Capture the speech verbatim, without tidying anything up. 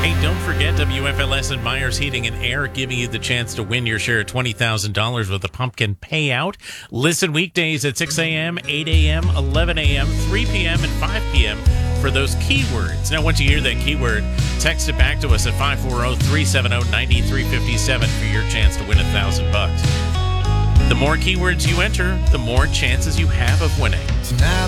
Hey, don't forget W F L S and Myers Heating and Air giving you the chance to win your share of twenty thousand dollars with a pumpkin payout. Listen weekdays at six a.m., eight a.m., eleven a.m., three p.m., and five p.m. for those keywords. Now, once you hear that keyword, text it back to us at five four zero, three seven zero, nine three five seven for your chance to win a thousand bucks. The more keywords you enter, the more chances you have of winning. Tonight